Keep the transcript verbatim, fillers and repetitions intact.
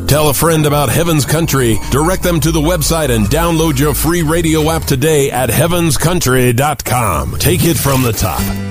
Tell a friend about Heaven's Country. Direct them to the website and download your free radio app today at heavens country dot com. Take it from the top.